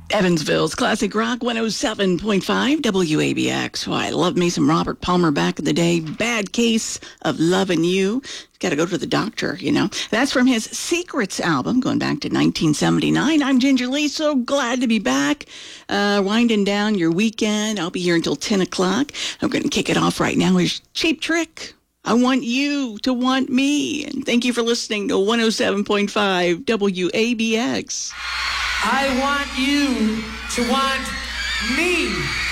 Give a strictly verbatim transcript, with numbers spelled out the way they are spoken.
Evansville's Classic Rock one oh seven point five W A B X. Oh, I love me some Robert Palmer back in the day. Bad Case of Lovin' You. Got to go to the doctor, you know. That's from his Secrets album, going back to nineteen seventy-nine. I'm Ginger Lee, so glad to be back. Uh, winding down your weekend. I'll be here until ten o'clock. I'm going to kick it off right now with Cheap Trick. I want you to want me. And thank you for listening to one oh seven point five W A B X. I want you to want me.